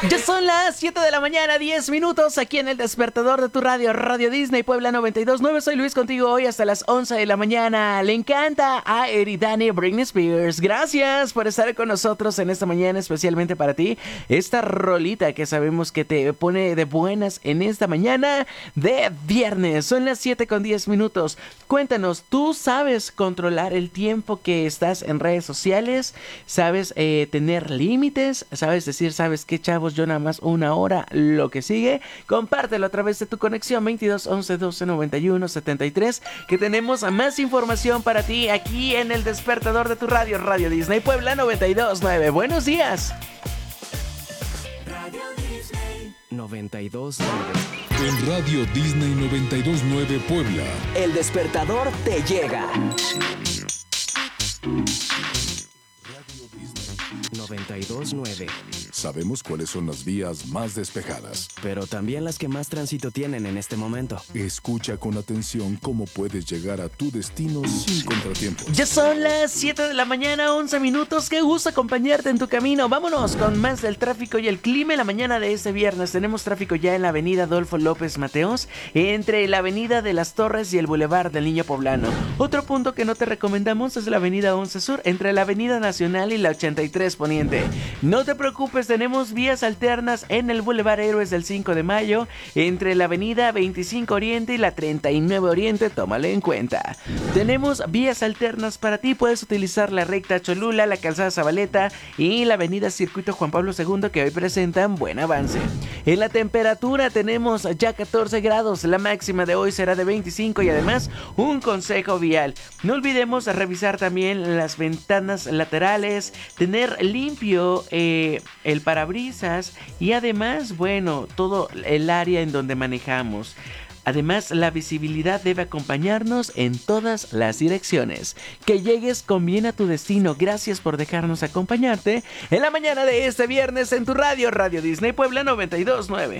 Ya son las 7 de la mañana, 10 minutos, aquí en el despertador de tu radio, Radio Disney Puebla 92.9. Soy Luis contigo hoy hasta las 11 de la mañana. Le encanta a Eridani Britney Spears. Gracias por estar con nosotros en esta mañana, especialmente para ti. Esta rolita que sabemos que te pone de buenas en esta mañana de viernes. Son las 7 con 10 minutos. Cuéntanos, ¿tú sabes controlar el tiempo que estás en redes sociales? ¿Sabes tener límites? ¿Sabes decir, sabes qué, chavos? Yo nada más una hora, lo que sigue. Compártelo a través de tu conexión 22 11 12 91 73, que tenemos más información para ti aquí en el despertador de tu radio, Radio Disney Puebla 92.9. Buenos días. Radio Disney 92.9. En Radio Disney 92.9 Puebla, El despertador te llega. 92.9. sabemos cuáles son las vías más despejadas. Pero también las que más tránsito tienen en este momento. Escucha con atención cómo puedes llegar a tu destino sin contratiempos. Ya son las 7 de la mañana, 11 minutos. Qué gusto acompañarte en tu camino. Vámonos con más del tráfico y el clima en la mañana de este viernes. Tenemos tráfico ya en la avenida Adolfo López Mateos, entre la avenida de las Torres y el Boulevard del Niño Poblano. Otro punto que no te recomendamos es la avenida 11 Sur, entre la avenida Nacional y la 83 Poniente. No te preocupes, tenemos vías alternas en el Boulevard Héroes del 5 de Mayo, entre la avenida 25 Oriente y la 39 Oriente, tómalo en cuenta. Tenemos vías alternas para ti, puedes utilizar la recta Cholula, la calzada Zabaleta y la avenida Circuito Juan Pablo II, que hoy presentan buen avance. En la temperatura tenemos ya 14 grados, la máxima de hoy será de 25 y además un consejo vial. No olvidemos revisar también las ventanas laterales, tener limpio el parabrisas y además, bueno, todo el área en donde manejamos. Además, la visibilidad debe acompañarnos en todas las direcciones. Que llegues con bien a tu destino. Gracias por dejarnos acompañarte en la mañana de este viernes en tu radio, Radio Disney Puebla 92.9.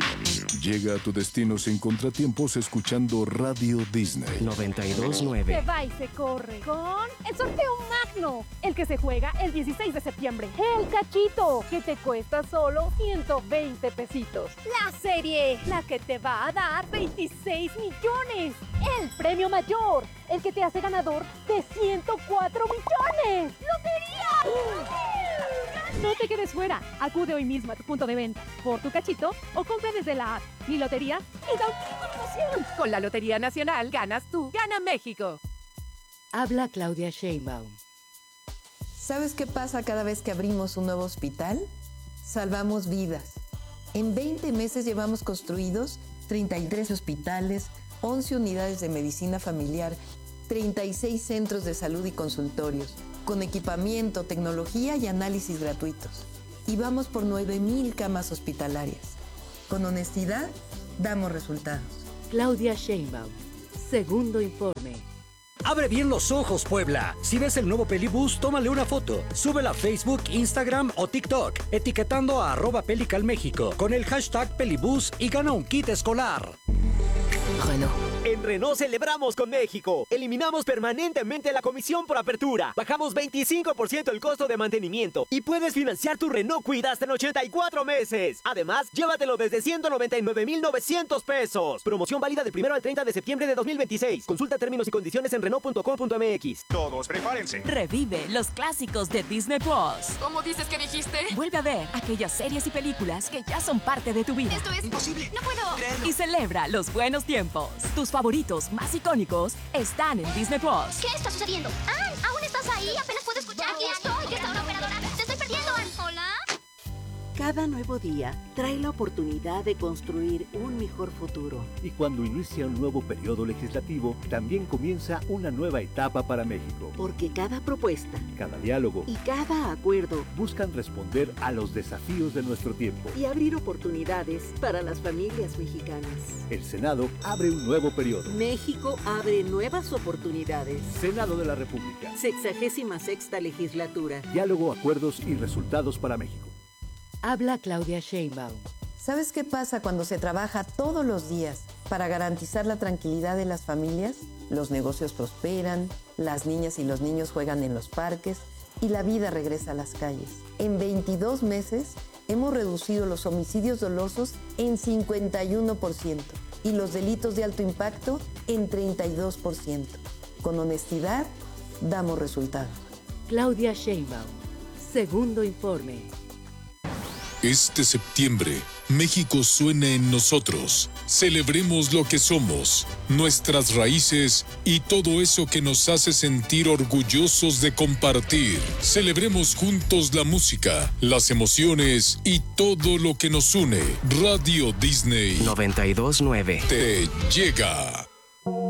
Llega a tu destino sin contratiempos escuchando Radio Disney 92.9. Se va y se corre con el sorteo magno, el que se juega el 16 de septiembre. El cachito, que te cuesta solo 120 pesitos. La serie, la que te va a dar 26 millones. El premio mayor, el que te hace ganador de 104 millones. ¡Lotería! No te quedes fuera. Acude hoy mismo a tu punto de venta por tu cachito o compra desde la app Mi Lotería y da una promoción. Con la Lotería Nacional ganas tú, gana México. Habla Claudia Sheinbaum. ¿Sabes qué pasa cada vez que abrimos un nuevo hospital? Salvamos vidas. En 20 meses llevamos construidos 33 hospitales, 11 unidades de medicina familiar, 36 centros de salud y consultorios, con equipamiento, tecnología y análisis gratuitos. Y vamos por 9,000 camas hospitalarias. Con honestidad, damos resultados. Claudia Sheinbaum. Segundo informe. Abre bien los ojos, Puebla. Si ves el nuevo Pelibus, tómale una foto. Súbela a Facebook, Instagram o TikTok, etiquetando a @PelicalMéxico con el hashtag Pelibus y gana un kit escolar. Renault. En Renault celebramos con México. Eliminamos permanentemente la comisión por apertura. Bajamos 25% el costo de mantenimiento. Y puedes financiar tu Renault Kwid hasta en 84 meses. Además, llévatelo desde 199,900 pesos. Promoción válida del 1 al 30 de septiembre de 2026. Consulta términos y condiciones en Renault.com.mx. Todos prepárense. Revive los clásicos de Disney Plus. ¿Cómo dices que dijiste? Vuelve a ver aquellas series y películas que ya son parte de tu vida. Esto es imposible. No puedo creerlo. Y celebra los buenos tiempos. Tus favoritos más icónicos están en Disney Plus. ¿Qué está sucediendo? ¡Ann! ¿Aún estás ahí? Apenas puedo escuchar. ¡Aquí estoy! ¡Está una operadora! ¡Te estoy perdiendo, Ann! ¿Hola? Cada nuevo día trae la oportunidad de construir un mejor futuro. Y cuando inicia un nuevo periodo legislativo, también comienza una nueva etapa para México. Porque cada propuesta, cada diálogo y cada acuerdo buscan responder a los desafíos de nuestro tiempo y abrir oportunidades para las familias mexicanas. El Senado abre un nuevo periodo. México abre nuevas oportunidades. Senado de la República. 66ª legislatura. Diálogo, acuerdos y resultados para México. Habla Claudia Sheinbaum. ¿Sabes qué pasa cuando se trabaja todos los días para garantizar la tranquilidad de las familias? Los negocios prosperan, las niñas y los niños juegan en los parques y la vida regresa a las calles. En 22 meses hemos reducido los homicidios dolosos en 51% y los delitos de alto impacto en 32%. Con honestidad, damos resultados. Claudia Sheinbaum, segundo informe. Este septiembre, México suena en nosotros. Celebremos lo que somos, nuestras raíces y todo eso que nos hace sentir orgullosos de compartir. Celebremos juntos la música, las emociones y todo lo que nos une. Radio Disney 92.9 te llega.